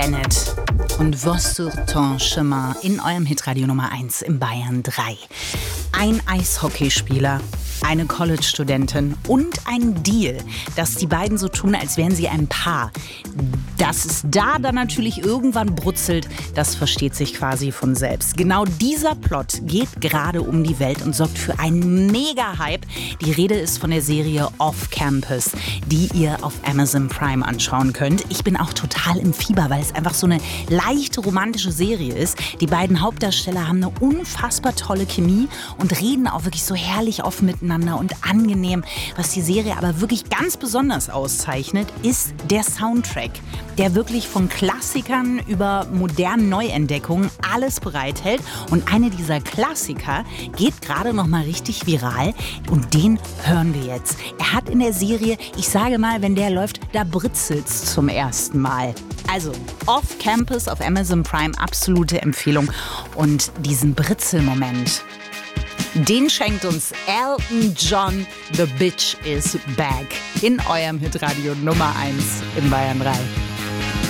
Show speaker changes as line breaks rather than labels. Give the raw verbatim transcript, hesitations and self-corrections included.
Bennett und Vos sur ton chemin in eurem Hitradio Nummer eins im Bayern drei. Ein Eishockeyspieler, eine College-Studentin und ein Deal, dass die beiden so tun, als wären sie ein Paar. Dass es da dann natürlich irgendwann brutzelt, das versteht sich quasi von selbst. Genau dieser Plot geht gerade um die Welt und sorgt für einen Mega-Hype. Die Rede ist von der Serie Off Campus, die ihr auf Amazon Prime anschauen könnt. Ich bin auch total im Fieber, weil es einfach so eine leichte romantische Serie ist. Die beiden Hauptdarsteller haben eine unfassbar tolle Chemie und reden auch wirklich so herrlich offen miteinander und angenehm. Was die Serie aber wirklich ganz besonders auszeichnet, ist der Soundtrack, der wirklich von Klassikern über modernen Neuentdeckungen alles bereithält. Und eine dieser Klassiker geht gerade noch mal richtig viral und den hören wir jetzt. Er hat in der Serie, ich sage mal, wenn der läuft, da britzelt's zum ersten Mal. Also Off Campus auf Amazon Prime, absolute Empfehlung. Und diesen Britzelmoment, den schenkt uns Elton John, The Bitch is Back, in eurem Hitradio Nummer eins in Bayern drei.